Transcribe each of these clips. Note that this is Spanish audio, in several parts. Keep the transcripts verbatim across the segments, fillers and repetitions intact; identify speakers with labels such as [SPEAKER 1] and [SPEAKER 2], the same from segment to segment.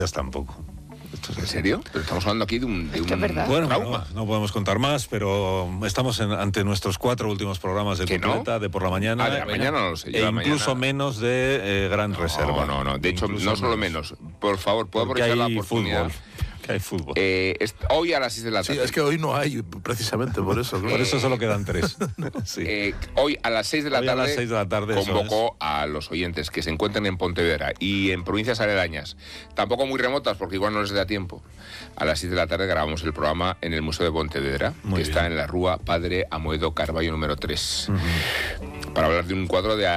[SPEAKER 1] tampoco.
[SPEAKER 2] Esto es ¿En serio? Pero estamos hablando aquí de un, de un
[SPEAKER 1] bueno, trauma. No, no podemos contar más, pero estamos en, ante nuestros cuatro últimos programas de Cultureta, no? de por la mañana.
[SPEAKER 2] Ah, de la mañana no lo sé.
[SPEAKER 1] E incluso mañana... menos de eh, Gran
[SPEAKER 2] no,
[SPEAKER 1] Reserva.
[SPEAKER 2] No, no, no. De hecho, incluso no solo menos. menos. Por favor, ¿puedo aprovechar la oportunidad?
[SPEAKER 1] Fútbol. Que hay fútbol.
[SPEAKER 2] Eh, es, hoy a las seis de la tarde.
[SPEAKER 3] Sí, es que hoy no hay, precisamente por eso.
[SPEAKER 1] Por eso solo quedan tres.
[SPEAKER 2] sí. eh, hoy a las seis de la
[SPEAKER 1] hoy
[SPEAKER 2] tarde,
[SPEAKER 1] a las seis de la tarde
[SPEAKER 2] convocó a los oyentes que se encuentren en Pontevedra y en provincias aledañas, tampoco muy remotas porque igual no les da tiempo. A las seis de la tarde grabamos el programa en el Museo de Pontevedra, muy que bien. Está en la Rúa Padre Amoedo Carballo número tres. Uh-huh. Para hablar de un cuadro de,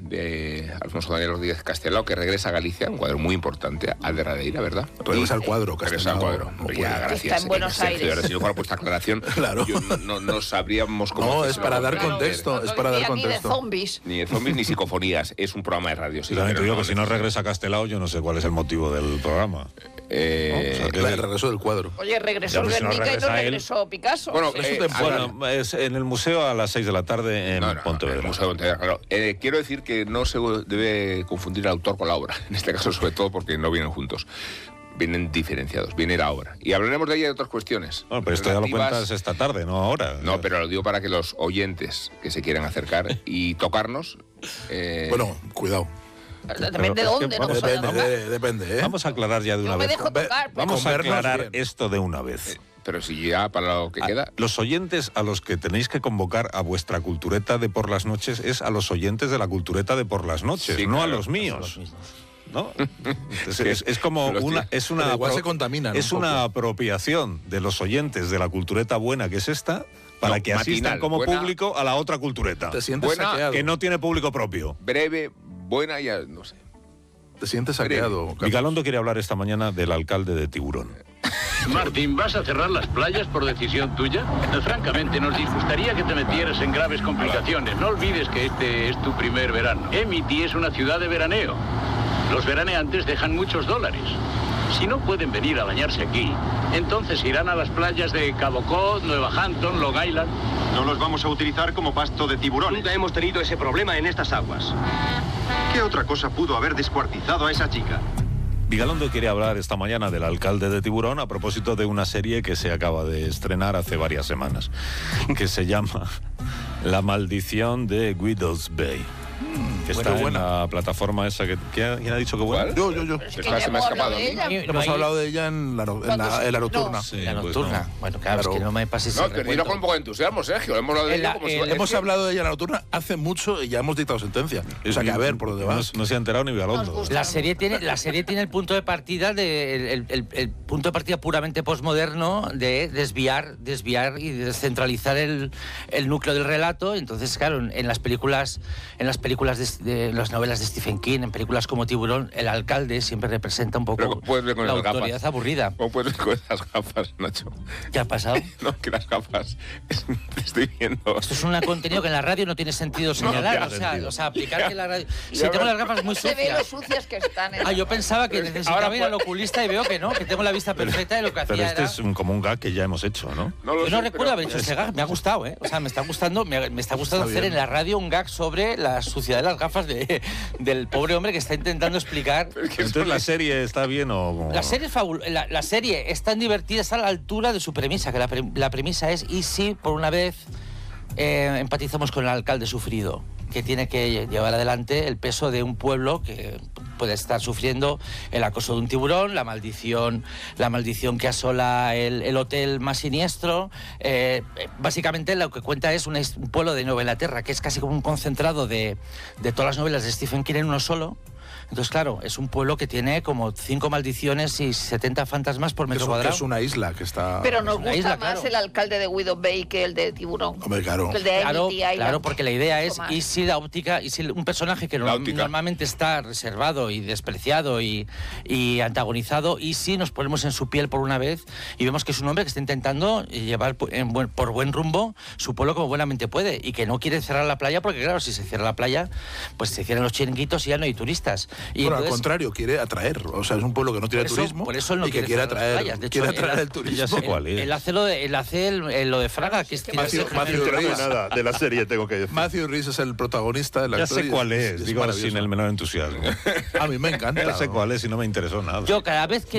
[SPEAKER 2] de Alfonso Daniel Rodríguez Castelao que regresa a Galicia, un cuadro muy importante, al de Radeira, ¿verdad?
[SPEAKER 3] Regresa al cuadro,
[SPEAKER 2] Regresa al cuadro.
[SPEAKER 3] No
[SPEAKER 2] ya, gracias.
[SPEAKER 4] Está en Buenos Aires.
[SPEAKER 2] Ahora, si no fuera por esta aclaración,
[SPEAKER 3] claro.
[SPEAKER 2] yo no, no, no sabríamos cómo...
[SPEAKER 3] No, es para dar
[SPEAKER 4] claro,
[SPEAKER 3] contexto,
[SPEAKER 4] no, no
[SPEAKER 3] es para dar
[SPEAKER 4] ni
[SPEAKER 3] contexto.
[SPEAKER 4] Ni de zombies.
[SPEAKER 2] Ni de zombies ni psicofonías, es un programa de radio. Sí,
[SPEAKER 1] también te digo
[SPEAKER 2] no,
[SPEAKER 1] que si no regresa Castelao, yo no sé cuál es el motivo del programa.
[SPEAKER 3] Eh, ¿no? O sea, que el regreso del cuadro.
[SPEAKER 4] Oye, regresó
[SPEAKER 1] ya,
[SPEAKER 4] Guernica
[SPEAKER 1] si no
[SPEAKER 4] y no
[SPEAKER 1] él...
[SPEAKER 4] regresó Picasso.
[SPEAKER 2] Bueno,
[SPEAKER 4] sí.
[SPEAKER 2] eh,
[SPEAKER 1] bueno es en el museo a las seis de la tarde en
[SPEAKER 2] no, no,
[SPEAKER 1] Pontevedra.
[SPEAKER 2] En el museo de Pontevedra, claro. Eh, quiero decir que no se debe confundir el autor con la obra, en este caso sobre todo porque no vienen juntos. Vienen diferenciados, viene la obra. Y hablaremos de ella y de otras cuestiones.
[SPEAKER 1] Bueno, pero esto relativas... ya lo cuentas esta tarde, no ahora.
[SPEAKER 2] No, pero lo digo para que los oyentes que se quieran acercar y tocarnos...
[SPEAKER 3] Eh... Bueno, cuidado.
[SPEAKER 4] Depende de dónde,
[SPEAKER 3] que,
[SPEAKER 4] no
[SPEAKER 3] depende, de, depende, ¿eh?
[SPEAKER 1] Vamos a aclarar ya de una
[SPEAKER 4] Yo
[SPEAKER 1] vez.
[SPEAKER 4] Me dejo tocar,
[SPEAKER 1] Vamos a aclarar bien. esto de una vez.
[SPEAKER 2] Eh, pero si ya para lo que
[SPEAKER 1] a
[SPEAKER 2] queda...
[SPEAKER 1] Los oyentes a los que tenéis que convocar a vuestra cultureta de por las noches es a los oyentes de la cultureta de por las noches, sí, no claro, a los míos. ¿No? Entonces, es, es como una es una
[SPEAKER 3] igual se contaminan
[SPEAKER 1] es
[SPEAKER 3] un
[SPEAKER 1] una apropiación de los oyentes de la cultureta buena que es esta para no, que asistan matinal, como buena, público a la otra cultureta.
[SPEAKER 3] Te sientes
[SPEAKER 2] buena,
[SPEAKER 3] saqueado.
[SPEAKER 1] Que no tiene público propio.
[SPEAKER 2] Breve, buena y ya no sé.
[SPEAKER 3] Te sientes saqueado.
[SPEAKER 1] Miguelondo quiere hablar esta mañana del alcalde de Tiburón.
[SPEAKER 5] Martín, ¿vas a cerrar las playas por decisión tuya? Francamente, nos disgustaría que te metieras en graves complicaciones. No olvides que este es tu primer verano. Emity es una ciudad de veraneo. Los veraneantes dejan muchos dólares. Si no pueden venir a bañarse aquí, entonces irán a las playas de Cabo Cod, Nueva Hampton, Long Island.
[SPEAKER 6] No los vamos a utilizar como pasto de tiburones.
[SPEAKER 5] Nunca hemos tenido ese problema en estas aguas.
[SPEAKER 6] ¿Qué otra cosa pudo haber descuartizado a esa chica?
[SPEAKER 1] Vigalondo quiere hablar esta mañana del alcalde de Tiburón a propósito de una serie que se acaba de estrenar hace varias semanas, que se llama La maldición de Guido's Bay. Que
[SPEAKER 3] bueno,
[SPEAKER 1] está
[SPEAKER 3] buena.
[SPEAKER 1] en la plataforma esa que... ¿Quién ha dicho que buena?
[SPEAKER 3] Yo, yo, yo.
[SPEAKER 4] Es que
[SPEAKER 2] se me ha escapado.
[SPEAKER 3] Hemos
[SPEAKER 4] no
[SPEAKER 3] hablado de ella en la, en la, en la nocturna.
[SPEAKER 4] No.
[SPEAKER 1] Sí,
[SPEAKER 7] la
[SPEAKER 1] pues
[SPEAKER 7] nocturna.
[SPEAKER 1] no.
[SPEAKER 7] Bueno, claro,
[SPEAKER 3] Claro.
[SPEAKER 7] es que no me pases
[SPEAKER 2] No,
[SPEAKER 7] el
[SPEAKER 2] pero dilo
[SPEAKER 7] recuento.
[SPEAKER 2] con un poco de entusiasmo, Sergio. Hemos hablado de
[SPEAKER 7] En
[SPEAKER 2] ello
[SPEAKER 7] la-
[SPEAKER 2] como
[SPEAKER 7] en-
[SPEAKER 2] si...
[SPEAKER 3] Hemos
[SPEAKER 2] es que-
[SPEAKER 3] hablado de ella en la nocturna hace mucho y ya hemos dictado sentencia. O sea que a ver por dónde
[SPEAKER 1] No,
[SPEAKER 3] vas.
[SPEAKER 1] no se ha enterado ni
[SPEAKER 4] Nos
[SPEAKER 1] Vigalondo.
[SPEAKER 4] gusta.
[SPEAKER 7] La serie tiene, la serie tiene el punto de partida de el, el- el- el punto de partida puramente posmoderno de desviar, desviar y descentralizar el, el núcleo del relato. Entonces, claro, en, en las películas, en las películas de, de las novelas de Stephen King, en películas como Tiburón, el alcalde siempre representa un
[SPEAKER 2] Pero
[SPEAKER 7] poco
[SPEAKER 2] ¿cómo puedes ver con
[SPEAKER 7] la
[SPEAKER 2] esas
[SPEAKER 7] autoridad
[SPEAKER 2] gafas?
[SPEAKER 7] aburrida.
[SPEAKER 2] ¿Cómo puedes ver con esas gafas, Nacho?
[SPEAKER 7] ¿Qué ha pasado?
[SPEAKER 2] No, que las gafas... Te estoy viendo...
[SPEAKER 7] Esto es un contenido que en la radio no tiene sentido señalar.
[SPEAKER 2] ya,
[SPEAKER 7] o, sea,
[SPEAKER 1] sentido.
[SPEAKER 7] o sea, aplicar que la radio... Si
[SPEAKER 2] Ya,
[SPEAKER 7] tengo
[SPEAKER 2] pero-
[SPEAKER 7] las gafas muy
[SPEAKER 4] Se ve lo
[SPEAKER 7] sucias.
[SPEAKER 4] sucias que están. En
[SPEAKER 7] Ah, yo pensaba que necesitaba
[SPEAKER 2] ahora
[SPEAKER 7] ir al
[SPEAKER 2] pues-
[SPEAKER 7] oculista y veo que no, que tengo la vista perfecta y lo que
[SPEAKER 1] Pero
[SPEAKER 7] hacía
[SPEAKER 1] este
[SPEAKER 7] era...
[SPEAKER 1] es un, como un gag que ya hemos hecho, ¿no?
[SPEAKER 2] No lo
[SPEAKER 7] Yo no
[SPEAKER 2] sé,
[SPEAKER 7] recuerdo
[SPEAKER 2] pero-
[SPEAKER 7] haber hecho ese gag, me ha gustado, ¿eh? O sea, me está gustando, me, me está gustando
[SPEAKER 3] Está
[SPEAKER 7] hacer
[SPEAKER 3] bien.
[SPEAKER 7] en la radio un gag sobre la suciedad de las gafas de, del pobre hombre que está intentando explicar.
[SPEAKER 1] Entonces, ¿la serie está bien o...?
[SPEAKER 7] La serie, es fabul- la, la serie es tan divertida, está a la altura de su premisa, que la, pre- la premisa es, y si por una vez eh, empatizamos con el alcalde sufrido, que tiene que llevar adelante el peso de un pueblo que puede estar sufriendo el acoso de un tiburón, la maldición, la maldición que asola el, el hotel más siniestro. Eh, básicamente lo que cuenta es un, es un pueblo de Nueva Inglaterra, que es casi como un concentrado de, de todas las novelas de Stephen King en uno solo. Entonces, claro, es un pueblo que tiene como cinco maldiciones y setenta fantasmas por
[SPEAKER 3] Que
[SPEAKER 7] metro
[SPEAKER 3] es, que
[SPEAKER 7] cuadrado.
[SPEAKER 3] es una isla que está...
[SPEAKER 4] Pero nos
[SPEAKER 7] una
[SPEAKER 4] gusta
[SPEAKER 7] isla,
[SPEAKER 4] más
[SPEAKER 7] claro.
[SPEAKER 4] el alcalde de Guido Bay que el de Tiburón.
[SPEAKER 3] Hombre, claro.
[SPEAKER 4] Que el de
[SPEAKER 7] Claro,
[SPEAKER 4] Amity Island.
[SPEAKER 7] claro, porque la idea es,
[SPEAKER 4] Más.
[SPEAKER 7] y si la óptica, y si un personaje que
[SPEAKER 2] La
[SPEAKER 7] no-
[SPEAKER 2] óptica.
[SPEAKER 7] normalmente está reservado y despreciado y, y antagonizado, y si nos ponemos en su piel por una vez y vemos que es un hombre que está intentando llevar pu- en buen- por buen rumbo su pueblo como buenamente puede, y que no quiere cerrar la playa, porque claro, si se cierra la playa, pues se cierran los chiringuitos y ya no hay turistas. Y
[SPEAKER 3] bueno,
[SPEAKER 7] entonces,
[SPEAKER 3] al contrario, quiere atraer. O sea, es un pueblo que no tiene
[SPEAKER 7] por eso,
[SPEAKER 3] turismo
[SPEAKER 7] por eso él no
[SPEAKER 3] y que
[SPEAKER 7] quiere
[SPEAKER 3] quiere
[SPEAKER 7] cerrar las
[SPEAKER 3] atraer,
[SPEAKER 7] playas. De hecho,
[SPEAKER 3] quiere
[SPEAKER 7] él
[SPEAKER 3] atraer
[SPEAKER 7] ha-
[SPEAKER 3] el turismo.
[SPEAKER 1] Ya sé cuál
[SPEAKER 7] él,
[SPEAKER 1] es.
[SPEAKER 7] él hace, lo de, él hace el- el- lo de Fraga, que es que
[SPEAKER 3] Matthew-
[SPEAKER 7] es-
[SPEAKER 3] Matthew
[SPEAKER 1] No me
[SPEAKER 3] Rhys.
[SPEAKER 1] nada de la serie, tengo que decir.
[SPEAKER 3] Matthew Rhys es el protagonista. El
[SPEAKER 1] Ya
[SPEAKER 3] actor
[SPEAKER 1] sé
[SPEAKER 3] y
[SPEAKER 1] cuál es, digo
[SPEAKER 3] maravilloso.
[SPEAKER 1] sin el menor entusiasmo.
[SPEAKER 3] A mí me encanta.
[SPEAKER 1] Ya sé cuál es y no me interesó nada.
[SPEAKER 7] Yo cada vez que